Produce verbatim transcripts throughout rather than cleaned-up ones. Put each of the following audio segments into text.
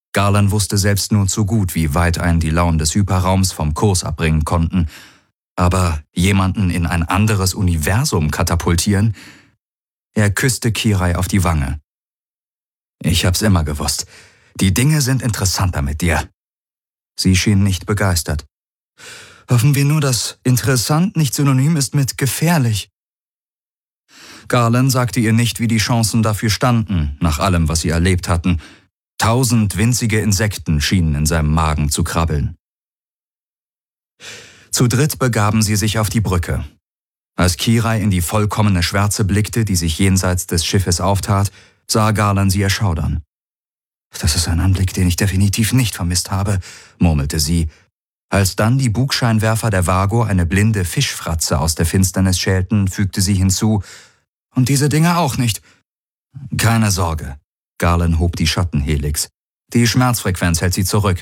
Garland wusste selbst nur zu gut, wie weit einen die Launen des Hyperraums vom Kurs abbringen konnten. Aber jemanden in ein anderes Universum katapultieren? Er küsste Kirai auf die Wange. »Ich hab's immer gewusst. Die Dinge sind interessanter mit dir.« Sie schien nicht begeistert. »Hoffen wir nur, dass interessant nicht synonym ist mit gefährlich.« Garland sagte ihr nicht, wie die Chancen dafür standen, nach allem, was sie erlebt hatten. Tausend winzige Insekten schienen in seinem Magen zu krabbeln. Zu dritt begaben sie sich auf die Brücke. Als Kirai in die vollkommene Schwärze blickte, die sich jenseits des Schiffes auftat, sah Garland sie erschaudern. »Das ist ein Anblick, den ich definitiv nicht vermisst habe«, murmelte sie, als dann die Bugscheinwerfer der Vago eine blinde Fischfratze aus der Finsternis schälten, fügte sie hinzu, »und diese Dinge auch nicht.« »Keine Sorge«, Garland hob die Schattenhelix. »Die Schmerzfrequenz hält sie zurück.«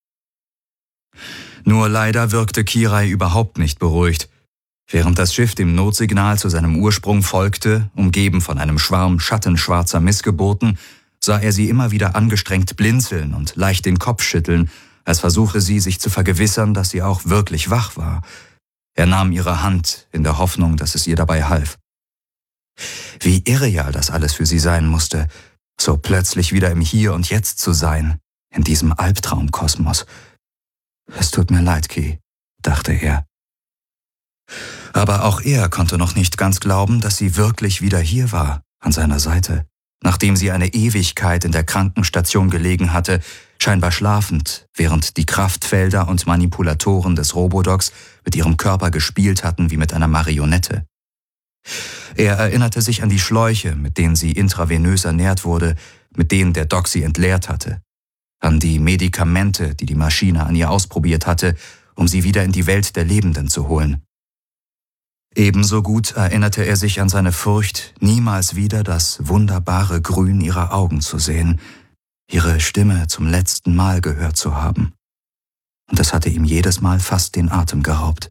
Nur leider wirkte Kirai überhaupt nicht beruhigt. Während das Schiff dem Notsignal zu seinem Ursprung folgte, umgeben von einem Schwarm schattenschwarzer Missgeburten, sah er sie immer wieder angestrengt blinzeln und leicht den Kopf schütteln, als versuche sie, sich zu vergewissern, dass sie auch wirklich wach war. Er nahm ihre Hand in der Hoffnung, dass es ihr dabei half. Wie irreal das alles für sie sein musste, so plötzlich wieder im Hier und Jetzt zu sein, in diesem Albtraumkosmos. »Es tut mir leid, Ki«, dachte er. Aber auch er konnte noch nicht ganz glauben, dass sie wirklich wieder hier war, an seiner Seite, nachdem sie eine Ewigkeit in der Krankenstation gelegen hatte, scheinbar schlafend, während die Kraftfelder und Manipulatoren des Robodocs mit ihrem Körper gespielt hatten wie mit einer Marionette. Er erinnerte sich an die Schläuche, mit denen sie intravenös ernährt wurde, mit denen der Doc sie entleert hatte, an die Medikamente, die die Maschine an ihr ausprobiert hatte, um sie wieder in die Welt der Lebenden zu holen. Ebenso gut erinnerte er sich an seine Furcht, niemals wieder das wunderbare Grün ihrer Augen zu sehen, ihre Stimme zum letzten Mal gehört zu haben. Und das hatte ihm jedes Mal fast den Atem geraubt.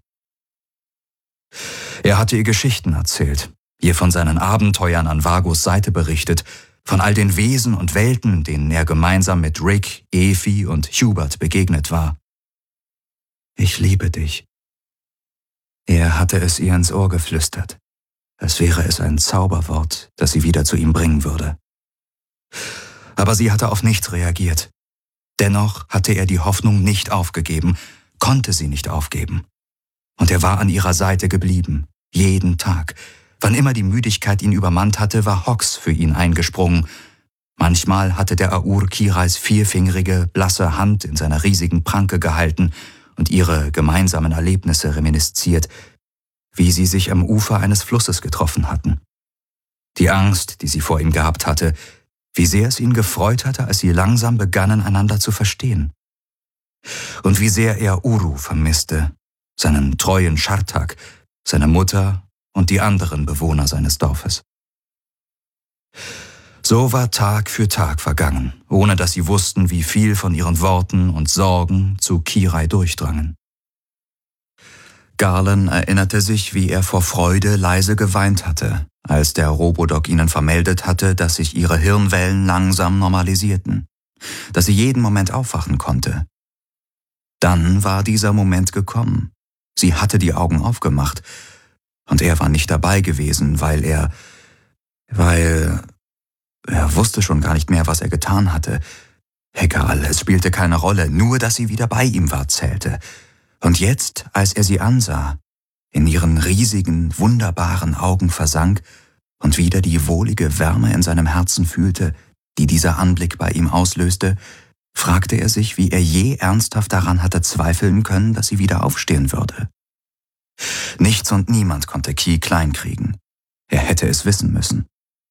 Er hatte ihr Geschichten erzählt, ihr von seinen Abenteuern an Vagos Seite berichtet, von all den Wesen und Welten, denen er gemeinsam mit Rick, Efi und Hubert begegnet war. »Ich liebe dich.« Er hatte es ihr ins Ohr geflüstert, als wäre es ein Zauberwort, das sie wieder zu ihm bringen würde. Aber sie hatte auf nichts reagiert. Dennoch hatte er die Hoffnung nicht aufgegeben, konnte sie nicht aufgeben. Und er war an ihrer Seite geblieben, jeden Tag. Wann immer die Müdigkeit ihn übermannt hatte, war Hox für ihn eingesprungen. Manchmal hatte der Aur Kirais vierfingerige, blasse Hand in seiner riesigen Pranke gehalten und ihre gemeinsamen Erlebnisse reminisziert, wie sie sich am Ufer eines Flusses getroffen hatten. Die Angst, die sie vor ihm gehabt hatte, wie sehr es ihn gefreut hatte, als sie langsam begannen, einander zu verstehen. Und wie sehr er Uru vermisste, seinen treuen Schartak, seine Mutter und die anderen Bewohner seines Dorfes. So war Tag für Tag vergangen, ohne dass sie wussten, wie viel von ihren Worten und Sorgen zu Kirai durchdrangen. Garland erinnerte sich, wie er vor Freude leise geweint hatte, als der Robodoc ihnen vermeldet hatte, dass sich ihre Hirnwellen langsam normalisierten, dass sie jeden Moment aufwachen konnte. Dann war dieser Moment gekommen. Sie hatte die Augen aufgemacht, und er war nicht dabei gewesen, weil er, weil... Er wusste schon gar nicht mehr, was er getan hatte. Egal, es spielte keine Rolle, nur dass sie wieder bei ihm war, zählte. Und jetzt, als er sie ansah, in ihren riesigen, wunderbaren Augen versank und wieder die wohlige Wärme in seinem Herzen fühlte, die dieser Anblick bei ihm auslöste, fragte er sich, wie er je ernsthaft daran hatte zweifeln können, dass sie wieder aufstehen würde. Nichts und niemand konnte Ki kleinkriegen. Er hätte es wissen müssen.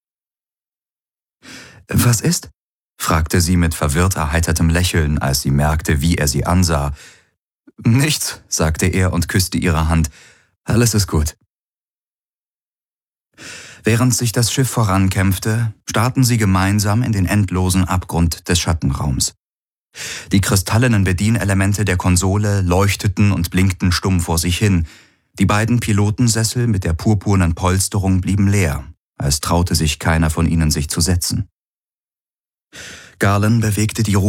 »Was ist?« fragte sie mit verwirrt erheitertem Lächeln, als sie merkte, wie er sie ansah. »Nichts«, sagte er und küsste ihre Hand. »Alles ist gut.« Während sich das Schiff vorankämpfte, starrten sie gemeinsam in den endlosen Abgrund des Schattenraums. Die kristallenen Bedienelemente der Konsole leuchteten und blinkten stumm vor sich hin. Die beiden Pilotensessel mit der purpurnen Polsterung blieben leer, als traute sich keiner von ihnen, sich zu setzen. Garland bewegte die